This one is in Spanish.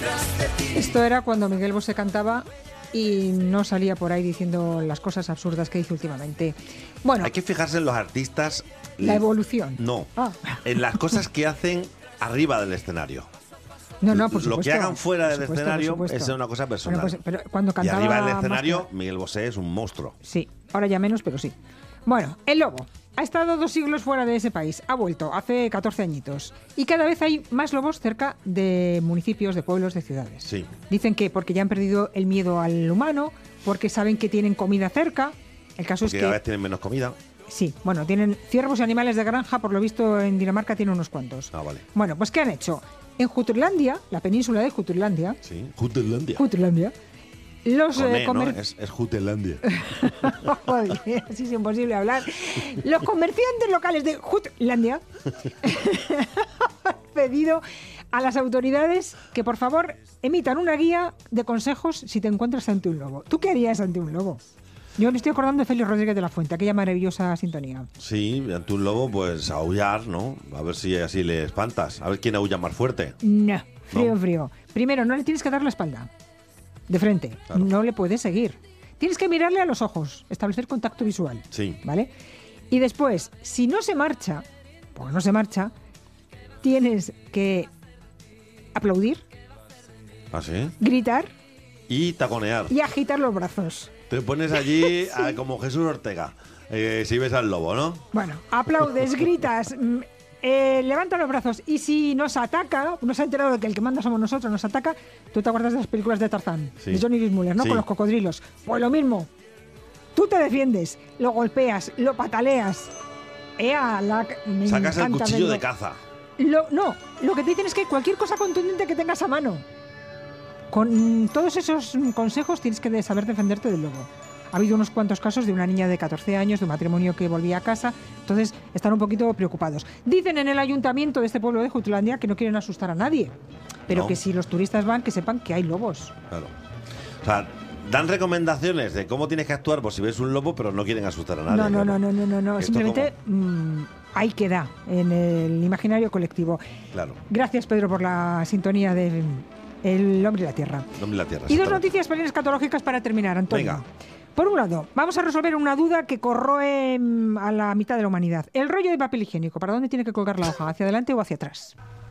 Esto era cuando Miguel Bosé cantaba y no salía por ahí diciendo las cosas absurdas que dice últimamente. Bueno, Hay que fijarse en los artistas. la evolución. No, Ah. en las cosas que hacen arriba del escenario. No, por supuesto. Lo que hagan fuera del Por supuesto, escenario por supuesto. es una cosa personal. Bueno, pues, pero cuando Y cantaba arriba del más escenario, que- Miguel Bosé es un monstruo. Sí, ahora ya menos, pero sí. Bueno, el lobo ha estado 2 siglos fuera de ese país, ha vuelto hace 14 añitos y cada vez hay más lobos cerca de municipios, de pueblos, de ciudades. Sí. Dicen que porque ya han perdido el miedo al humano, porque saben que tienen comida cerca. El caso Porque es cada que vez tienen menos comida. sí, bueno, tienen ciervos y animales de granja, por lo visto en Dinamarca tienen unos cuantos. Ah, vale. Bueno, pues ¿qué han hecho? En Jutlandia, la península de Jutlandia, Sí. Jutlandia. los Con E, ¿no? comer- Es Jutlandia. Joder, así es imposible hablar. Los comerciantes locales de Jutlandia han pedido a las autoridades que por favor emitan una guía de consejos si te encuentras ante un lobo. ¿Tú qué harías ante un lobo? Yo me estoy acordando de Félix Rodríguez de la Fuente, aquella maravillosa sintonía. Sí, ante un lobo, pues aullar, ¿no? A ver si así le espantas. A ver quién aulla más fuerte. No, frío, No. frío. Primero, no le tienes que dar la espalda. De frente. Claro. No le puedes seguir. Tienes que mirarle a los ojos, establecer contacto visual. Sí. ¿Vale? Y después, si no se marcha, porque no se marcha, tienes que aplaudir, ¿Ah, sí? gritar Y taconear. y agitar los brazos. Te pones allí como Jesús Ortega. Si ves al lobo, ¿no? Bueno, aplaudes, gritas, levanta los brazos y si nos ataca, no se ha enterado de que el que manda somos nosotros, nos ataca, tú te acuerdas de las películas de Tarzán, Sí. de Johnny Weissmuller, ¿no? Sí. Con los cocodrilos. Pues lo mismo, tú te defiendes, lo golpeas, lo pataleas. Me Sacas el encanta cuchillo verlo. de caza. No, lo que te dicen es que cualquier cosa contundente que tengas a mano. Con todos esos consejos tienes que saber defenderte del lobo. Ha habido unos cuantos casos de una niña de 14 años, de un matrimonio que volvía a casa, entonces están un poquito preocupados. Dicen en el ayuntamiento de este pueblo de Jutlandia que no quieren asustar a nadie, pero No. que si los turistas van, que sepan que hay lobos. Claro. O sea, dan recomendaciones de cómo tienes que actuar por si ves un lobo, pero no quieren asustar a nadie. No, claro. Esto simplemente ahí queda en el imaginario colectivo. Claro. Gracias, Pedro, por la sintonía de El hombre y la tierra. ¿Dónde la tierra? Y dos exactamente. noticias peleas escatológicas para terminar, Antonio. Venga. Por un lado, vamos a resolver una duda que corroe a la mitad de la humanidad. El rollo de papel higiénico, ¿para dónde tiene que colgar la hoja? ¿Hacia adelante o hacia atrás?